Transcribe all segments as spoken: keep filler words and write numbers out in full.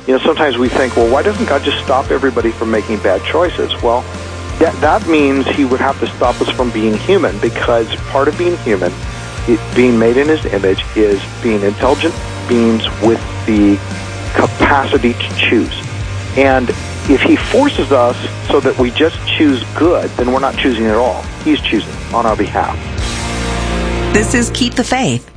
You know, sometimes we think, well, why doesn't God just stop everybody from making bad choices? Well, that, that means he would have to stop us from being human, because part of being human, it, being made in his image, is being intelligent beings with the capacity to choose. And if he forces us so that we just choose good, then we're not choosing at all. He's choosing on our behalf. This is Keep the Faith.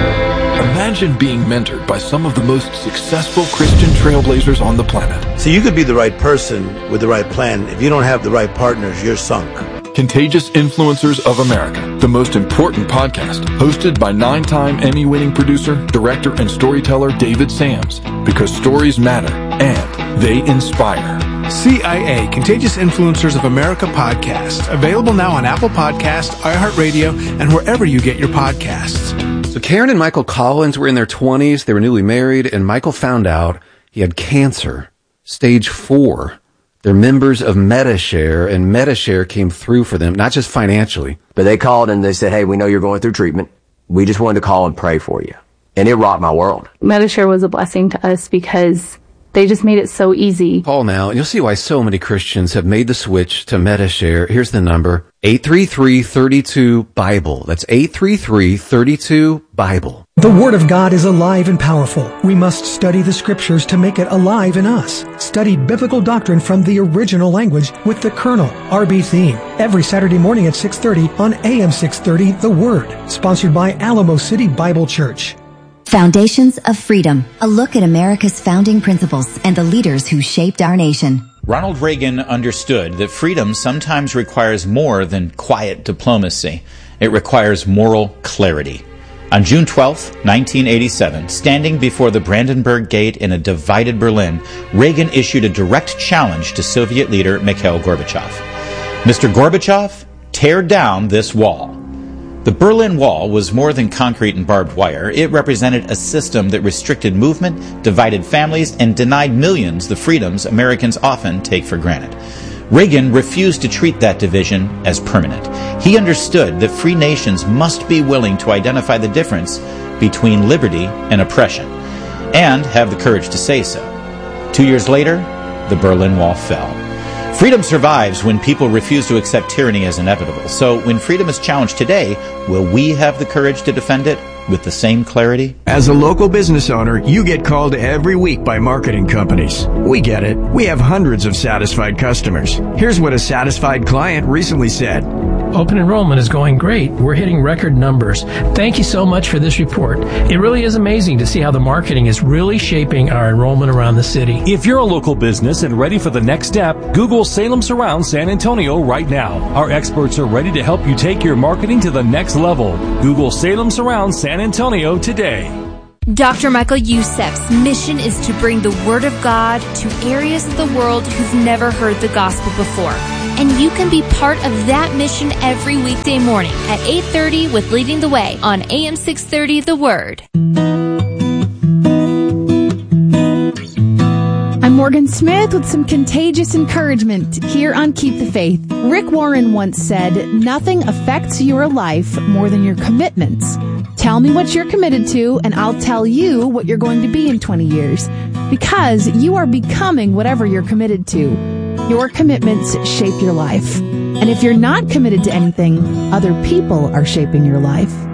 Imagine being mentored by some of the most successful Christian trailblazers on the planet. So you could be the right person with the right plan. If you don't have the right partners, you're sunk. Contagious Influencers of America, the most important podcast, hosted by nine-time Emmy-winning producer, director, and storyteller David Sams, because stories matter and they inspire. C I A, Contagious Influencers of America podcast, available now on Apple Podcasts, iHeartRadio, and wherever you get your podcasts. So Karen and Michael Collins were in their twenties. They were newly married, and Michael found out he had cancer, stage four. They're members of Medi-Share, and Medi-Share came through for them, not just financially. But they called and they said, hey, we know you're going through treatment. We just wanted to call and pray for you. And it rocked my world. Medi-Share was a blessing to us because they just made it so easy. Call now, and you'll see why so many Christians have made the switch to Medi-Share. Here's the number, eight three three, three two, BIBLE. That's eight three three, three two, BIBLE. The Word of God is alive and powerful. We must study the Scriptures to make it alive in us. Study biblical doctrine from the original language with the Colonel, R B Theme, every Saturday morning at six thirty on A M six thirty, The Word. Sponsored by Alamo City Bible Church. Foundations of Freedom, a look at America's founding principles and the leaders who shaped our nation. Ronald Reagan understood that freedom sometimes requires more than quiet diplomacy. It requires moral clarity. On June twelfth, nineteen eighty-seven, standing before the Brandenburg Gate in a divided Berlin, Reagan issued a direct challenge to Soviet leader Mikhail Gorbachev. Mister Gorbachev, tear down this wall. The Berlin Wall was more than concrete and barbed wire. It represented a system that restricted movement, divided families, and denied millions the freedoms Americans often take for granted. Reagan refused to treat that division as permanent. He understood that free nations must be willing to identify the difference between liberty and oppression, and have the courage to say so. Two years later, the Berlin Wall fell. Freedom survives when people refuse to accept tyranny as inevitable. So when freedom is challenged today, will we have the courage to defend it with the same clarity? As a local business owner, you get called every week by marketing companies. We get it. We have hundreds of satisfied customers. Here's what a satisfied client recently said. Open enrollment is going great. We're hitting record numbers. Thank you so much for this report. It really is amazing to see how the marketing is really shaping our enrollment around the city. If you're a local business and ready for the next step, Google Salem Surround San Antonio right now. Our experts are ready to help you take your marketing to the next level. Google Salem Surround San Antonio today. Doctor Michael Youssef's mission is to bring the Word of God to areas of the world who've never heard the gospel before. And you can be part of that mission every weekday morning at eight thirty with Leading the Way on A M six thirty The Word. I'm Morgan Smith with some contagious encouragement here on Keep the Faith. Rick Warren once said, "Nothing affects your life more than your commitments. Tell me what you're committed to, and I'll tell you what you're going to be in twenty years. Because you are becoming whatever you're committed to. Your commitments shape your life. And if you're not committed to anything, other people are shaping your life."